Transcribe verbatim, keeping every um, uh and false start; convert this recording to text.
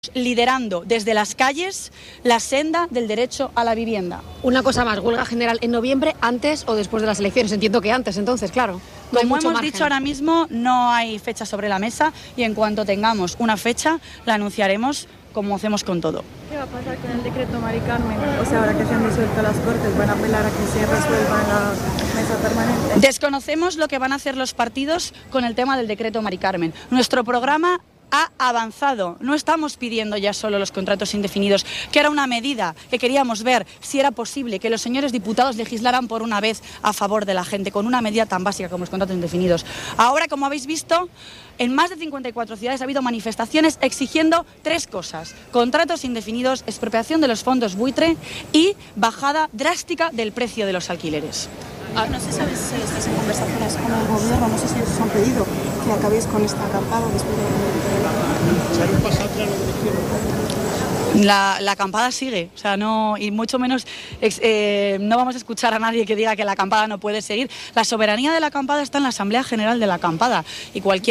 liderando desde las calles la senda del derecho a la vivienda. Una cosa más, huelga general en noviembre, antes o después de las elecciones. Entiendo que antes, entonces, claro. No Como hemos margen. dicho ahora mismo, no hay fecha sobre la mesa y en cuanto tengamos una fecha la anunciaremos como hacemos con todo. ¿Qué va a pasar con el decreto Mari Carmen? O sea, ahora que se han disuelto las Cortes, ¿van a apelar a que se resuelva en la mesa permanente? Desconocemos lo que van a hacer los partidos con el tema del decreto Mari Carmen. Nuestro programa ha avanzado. No estamos pidiendo ya solo los contratos indefinidos, que era una medida que queríamos ver si era posible que los señores diputados legislaran por una vez a favor de la gente, con una medida tan básica como los contratos indefinidos. Ahora, como habéis visto, en más de cincuenta y cuatro ciudades ha habido manifestaciones exigiendo tres cosas: contratos indefinidos, expropiación de los fondos buitre y bajada drástica del precio de los alquileres. Ah, no sé si estáis en conversaciones con el gobierno, no sé si os han pedido que acabéis con esta acampada después de... La, la acampada sigue, o sea, no, y mucho menos eh, no vamos a escuchar a nadie que diga que la acampada no puede seguir. La soberanía de la acampada está en la Asamblea General de la Acampada y cualquier